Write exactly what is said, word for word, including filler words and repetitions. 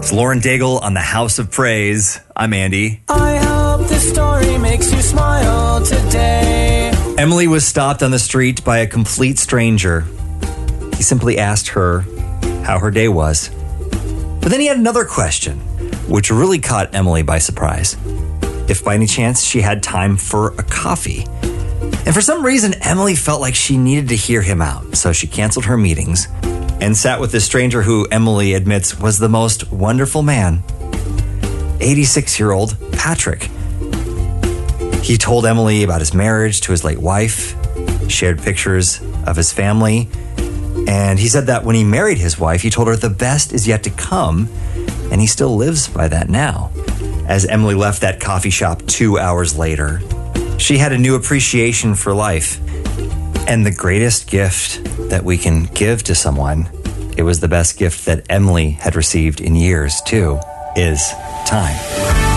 It's Lauren Daigle on the House of Praise. I'm Andy. I hope this story makes you smile today. Emily was stopped on the street by a complete stranger. He simply asked her how her day was. But then he had another question, which really caught Emily by surprise. If by any chance she had time for a coffee. And for some reason, Emily felt like she needed to hear him out. So she canceled her meetings and sat with this stranger who Emily admits was the most wonderful man. eighty-six-year-old Patrick. He told Emily about his marriage to his late wife, shared pictures of his family, and he said that when he married his wife, he told her the best is yet to come, and he still lives by that now. As Emily left that coffee shop two hours later, she had a new appreciation for life. And the greatest gift that we can give to someone, it was the best gift that Emily had received in years, too, is time.